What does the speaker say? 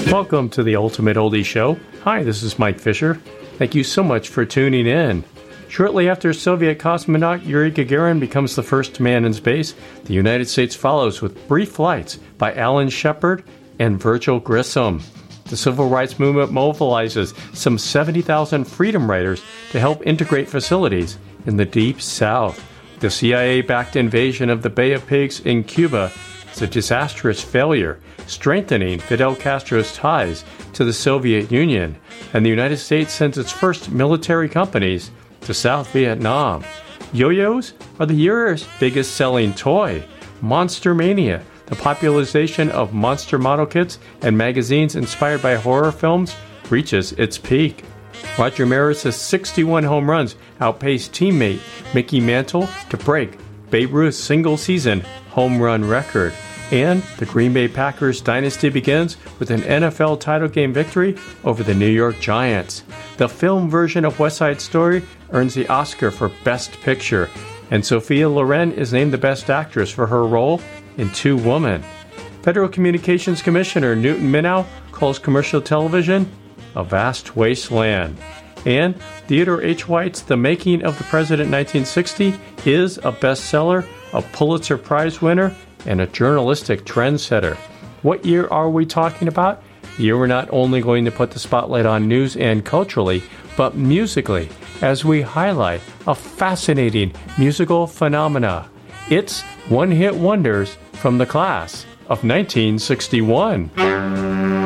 Welcome to the Ultimate Oldie Show. Hi, this is Mike Fisher. Thank you so much for tuning in. Shortly after Soviet cosmonaut Yuri Gagarin becomes the first man in space, the United States follows with brief flights by Alan Shepard and Virgil Grissom. The civil rights movement mobilizes some 70,000 freedom riders to help integrate facilities in the Deep South. The CIA-backed invasion of the Bay of Pigs in Cuba is a disastrous failure, strengthening Fidel Castro's ties to the Soviet Union, and the United States sends its first military companies to South Vietnam. Yo-yos are the year's biggest selling toy. Monster Mania, the popularization of monster model kits and magazines inspired by horror films, reaches its peak. Roger Maris' 61 home runs outpaced teammate Mickey Mantle to break Babe Ruth's single-season home run record. And the Green Bay Packers dynasty begins with an NFL title game victory over the New York Giants. The film version of West Side Story earns the Oscar for Best Picture, and Sophia Loren is named the Best Actress for her role in Two Women. Federal Communications Commissioner Newton Minow calls commercial television a vast wasteland. And Theodore H. White's The Making of the President 1960 is a bestseller, a Pulitzer Prize winner, and a journalistic trendsetter. What year are we talking about? The year we're not only going to put the spotlight on news and culturally, but musically, as we highlight a fascinating musical phenomena. It's one-hit wonders from the class of 1961.